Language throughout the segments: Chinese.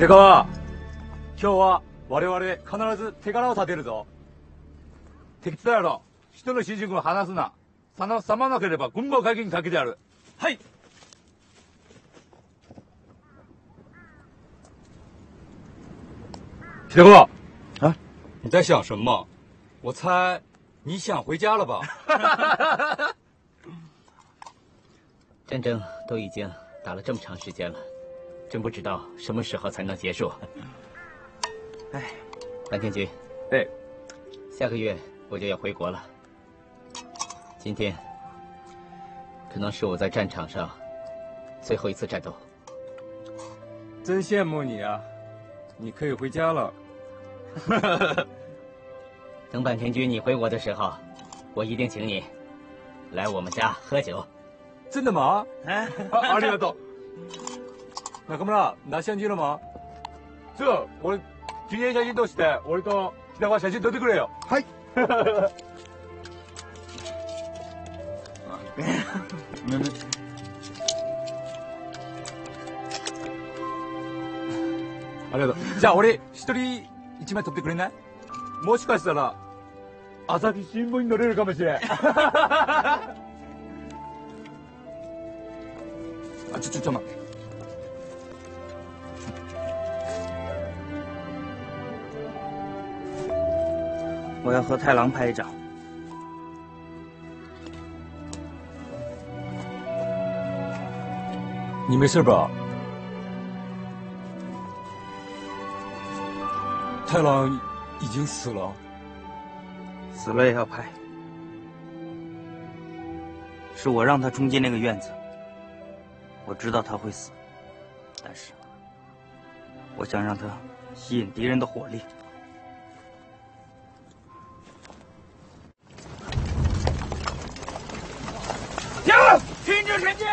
白川、今日は我々必ず手柄を立てるぞ。敵とやろ。一人の主人公を離すな。さまなければ軍法会議にかけてやる。 はい。 白川， 啊， 你在想什么？我猜你想回家了吧？ 战争都已经打了这么长时间了，真不知道什么时候才能结束。哎，坂田君， 哎， 下个月我就要回国了。今天可能是我在战场上最后一次战斗。 真羡慕你啊！你可以回家了。 等坂田君你回国的时候，我一定请你来我们家喝酒。 真的吗？ 哎， ありがとう。中村、ナシャンジのま。じゃあ、俺、ジュニア写真として、俺と北川写真撮ってくれよ。 はい。 ありがとう。じゃあ、俺、一人一枚撮ってくれない？もしかしたら、朝日新聞に載れるかもしれん。啊，ちょ待って。 我要和太郎拍一张。 你没事吧？太郎已经死了。 死了也要拍。是我让他冲进那个院子。我知道他会死，但是我想让他吸引敌人的火力。 停止前进！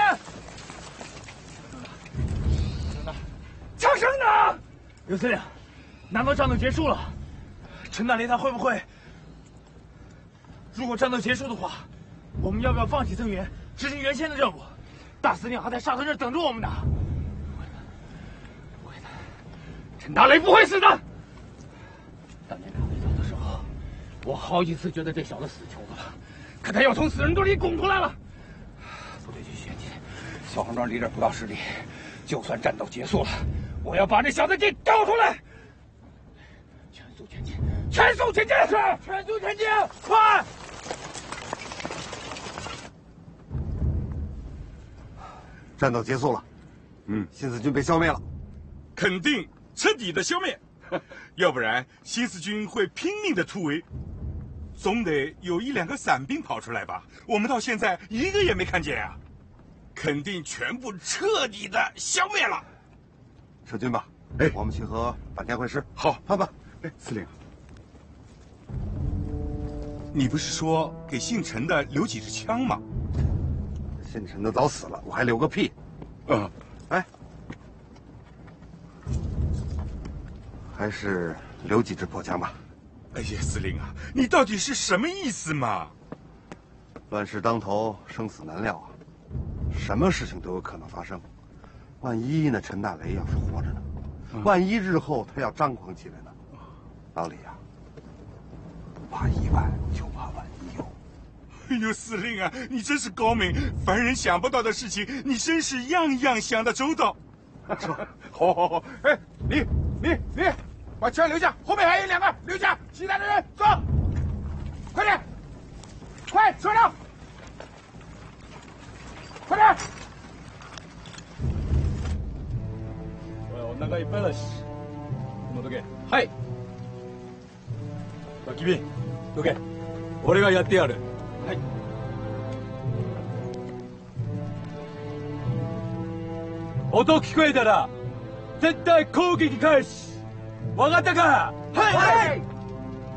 枪声呢？ 刘司令，难道战斗结束了？陈大雷他会不会？如果战斗结束的话，我们要不要放弃增援，执行原先的任务？大司令还在沙屯这儿等着我们呢。不会的，陈大雷不会死的。当年他被走的时候，我好几次觉得这小子死球了，可他又从死人堆里拱出来了。部队继续前进，小黄庄离这儿不到10里，就算战斗结束了，我要把这小子给找出来。全速前进，全速前进！是，全速前进，快！ 战斗结束了，新四军被消灭了， 肯定彻底的消灭，要不然新四军会拼命的突围，总得有1、2个散兵跑出来吧？我们到现在一个也没看见啊！肯定全部彻底的消灭了。 撤军吧，哎，我们去和坂田会师。 好， 盼吧。 哎，司令，你不是说给姓陈的留几支枪吗？ 姓陈的早死了，我还留个屁？哎，还是留几支破枪吧。 哎呀，司令啊，你到底是什么意思嘛？ 乱世当头，生死难料啊，什么事情都有可能发生。万一那陈大雷要是活着呢？万一日后他要张狂起来呢？老李呀，不怕意外，就怕万一哟。 哎呦，司令啊，你真是高明，凡人想不到的事情，你真是样样想得周到。好，哎，你，把枪留下，后面还有2个，留下，其他的人走，快点，快车上，快点。 お腹いっぱいだし、もうどけ。はい。君、どけ。俺がやってやる。はい。音聞こえたら絶対攻撃開始。わかったか？はい。